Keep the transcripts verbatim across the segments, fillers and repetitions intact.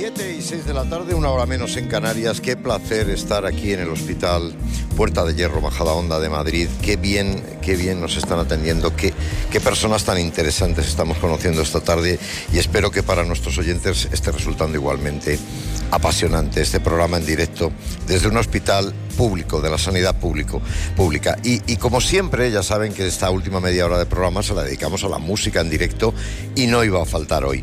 siete y seis de la tarde, una hora menos en Canarias. Qué placer estar aquí en el Hospital Puerta de Hierro Majadahonda de Madrid. Qué bien, qué bien nos están atendiendo, qué, qué personas tan interesantes estamos conociendo esta tarde, y espero que para nuestros oyentes esté resultando igualmente apasionante este programa en directo desde un hospital público, de la sanidad público, pública. Y, y como siempre, ya saben que esta última media hora de programa se la dedicamos a la música en directo, y no iba a faltar hoy.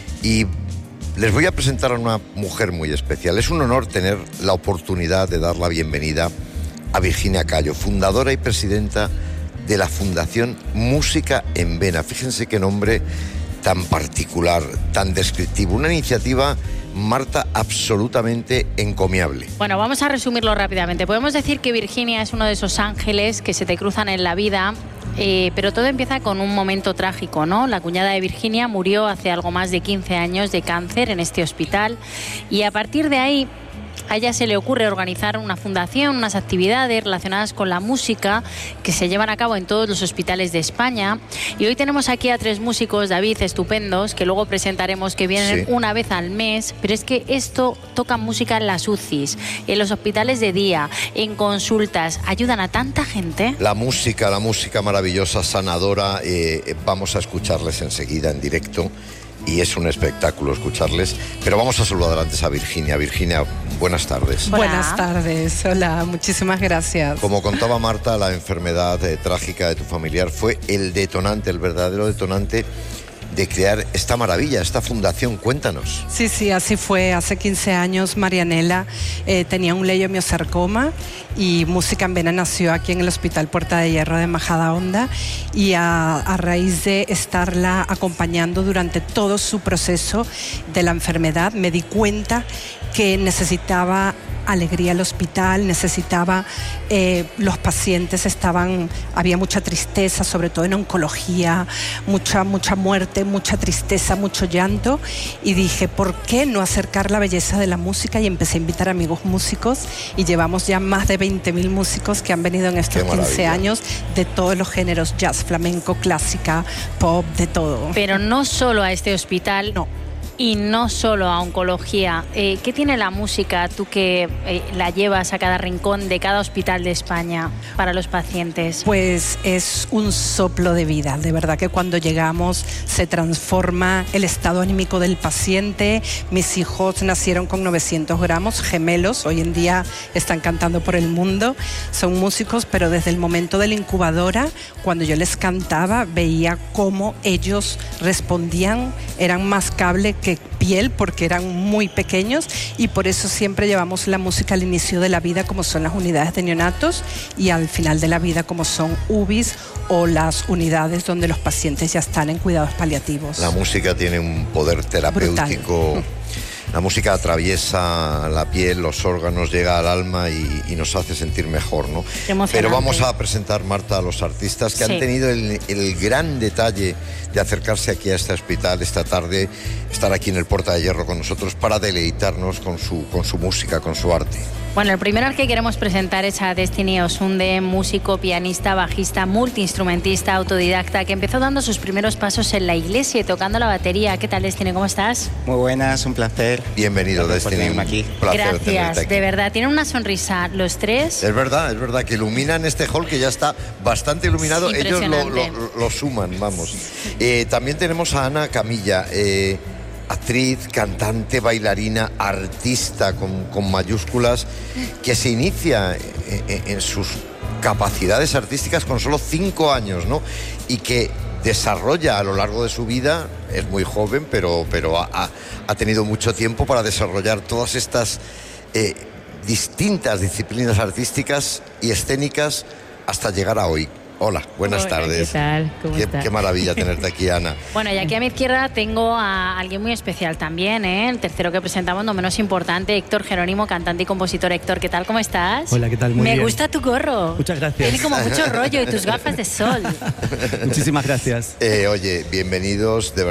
Y les voy a presentar a una mujer muy especial. Es un honor tener la oportunidad de dar la bienvenida a Virginia Callo, fundadora y presidenta de la Fundación Música en Vena. Fíjense qué nombre tan particular, tan descriptivo. Una iniciativa, Marta, absolutamente encomiable. Bueno, vamos a resumirlo rápidamente. Podemos decir que Virginia es uno de esos ángeles que se te cruzan en la vida. Eh, pero todo empieza con un momento trágico, ¿no? La cuñada de Virginia murió hace algo más de quince años de cáncer en este hospital, y a partir de ahí a ella se le ocurre organizar una fundación, unas actividades relacionadas con la música que se llevan a cabo en todos los hospitales de España. Y hoy tenemos aquí a tres músicos, David, estupendos, que luego presentaremos, que vienen sí. una vez al mes. Pero es que esto toca música en las U C Is, en los hospitales de día, en consultas. Ayudan a tanta gente. La música, la música maravillosa, sanadora. Eh, vamos a escucharles enseguida en directo. Y es un espectáculo escucharles. Pero vamos a saludar antes a Virginia. Virginia, buenas tardes. Hola. Buenas tardes, hola, muchísimas gracias. Como contaba Marta, la enfermedad eh, trágica de tu familiar fue el detonante, el verdadero detonante de crear esta maravilla, esta fundación. Cuéntanos. Sí, sí, así fue. Hace quince años Marianela eh, tenía un leiomiosarcoma, y Música en Vena nació aquí en el Hospital Puerta de Hierro de Majadahonda, y a, a raíz de estarla acompañando durante todo su proceso de la enfermedad, me di cuenta que necesitaba alegría al hospital, necesitaba, eh, los pacientes estaban, había mucha tristeza, sobre todo en oncología, mucha, mucha muerte, mucha tristeza, mucho llanto, y dije, ¿por qué no acercar la belleza de la música? Y empecé a invitar amigos músicos, y llevamos ya más de veinte mil músicos que han venido en estos quince años, de todos los géneros, jazz, flamenco, clásica, pop, de todo. Pero no solo a este hospital, no. Y no solo a oncología. Eh, ¿Qué tiene la música, tú que eh, la llevas a cada rincón de cada hospital de España para los pacientes? Pues es un soplo de vida. De verdad que cuando llegamos se transforma el estado anímico del paciente. Mis hijos nacieron con novecientos gramos, gemelos. Hoy en día están cantando por el mundo. Son músicos, pero desde el momento de la incubadora, cuando yo les cantaba, veía cómo ellos respondían. Eran más cable que piel, porque eran muy pequeños, y por eso siempre llevamos la música al inicio de la vida, como son las unidades de neonatos, y al final de la vida, como son U B Is o las unidades donde los pacientes ya están en cuidados paliativos. La música tiene un poder terapéutico. Brutal. La música atraviesa la piel, los órganos, llega al alma y, y nos hace sentir mejor, ¿no? Pero vamos a presentar, Marta, a los artistas que sí. han tenido el, el gran detalle de acercarse aquí a este hospital esta tarde, estar aquí en el Puerta de Hierro con nosotros para deleitarnos con su, con su música, con su arte. Bueno, el primero al que queremos presentar es a Destiny Osunde, músico, pianista, bajista, multiinstrumentista, autodidacta, que empezó dando sus primeros pasos en la iglesia y tocando la batería. ¿Qué tal, Destiny? ¿Cómo estás? Muy buenas, un placer. Bienvenido, Destiny. Aquí. Placer Gracias, aquí. De verdad. Tienen una sonrisa los tres. Es verdad, es verdad, que iluminan este hall que ya está bastante iluminado. Ellos lo, lo, lo suman, vamos. Eh, también tenemos a Ana Camilla, eh, actriz, cantante, bailarina, artista con, con mayúsculas, que se inicia en, en sus capacidades artísticas con solo cinco años, ¿no? Y que desarrolla a lo largo de su vida, es muy joven, pero, pero ha, ha tenido mucho tiempo para desarrollar todas estas eh, distintas disciplinas artísticas y escénicas hasta llegar a hoy. Hola, buenas Hola, tardes. ¿qué tal? ¿Cómo qué, estás? Qué maravilla tenerte aquí, Ana. Bueno, y aquí a mi izquierda tengo a alguien muy especial también, ¿eh? El tercero que presentamos, no menos importante, Héctor Jerónimo, cantante y compositor. Héctor, ¿qué tal? ¿Cómo estás? Hola, ¿qué tal? Muy Me bien. gusta tu gorro. Muchas gracias. Tiene como mucho rollo y tus gafas de sol. Muchísimas gracias. Eh, oye, bienvenidos, de